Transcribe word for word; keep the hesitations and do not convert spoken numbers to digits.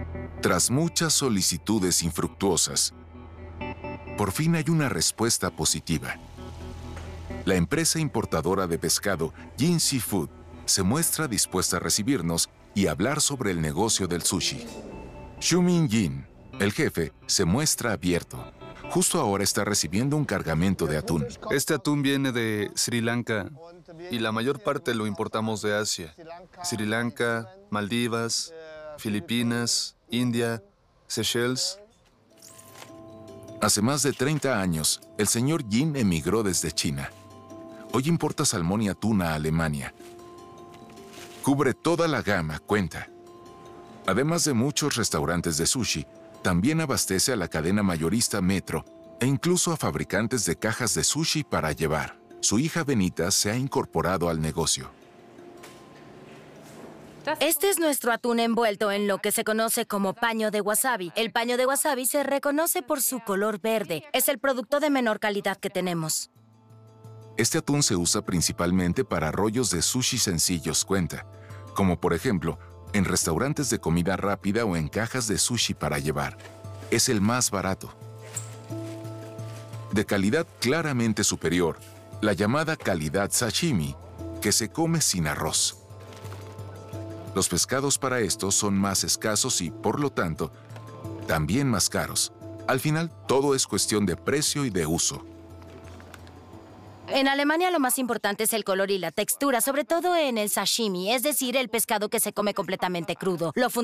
Tras muchas solicitudes infructuosas, por fin hay una respuesta positiva. La empresa importadora de pescado Jin Seafood se muestra dispuesta a recibirnos y hablar sobre el negocio del sushi. Xiumin Jin, el jefe, se muestra abierto. Justo ahora está recibiendo un cargamento de atún. Este atún viene de Sri Lanka y la mayor parte lo importamos de Asia. Sri Lanka, Maldivas, Filipinas, India, Seychelles. Hace más de treinta años, el señor Jin emigró desde China. Hoy importa salmón y atún a Alemania. Cubre toda la gama, cuenta. Además de muchos restaurantes de sushi, también abastece a la cadena mayorista Metro e incluso a fabricantes de cajas de sushi para llevar. Su hija Benita se ha incorporado al negocio. Este es nuestro atún envuelto en lo que se conoce como paño de wasabi. El paño de wasabi se reconoce por su color verde. Es el producto de menor calidad que tenemos. Este atún se usa principalmente para rollos de sushi sencillos, cuenta, como por ejemplo, en restaurantes de comida rápida o en cajas de sushi para llevar. Es el más barato. De calidad claramente superior, la llamada calidad sashimi, que se come sin arroz. Los pescados para estos son más escasos y, por lo tanto, también más caros. Al final, todo es cuestión de precio y de uso. En Alemania lo más importante es el color y la textura, sobre todo en el sashimi, es decir, el pescado que se come completamente crudo. Lo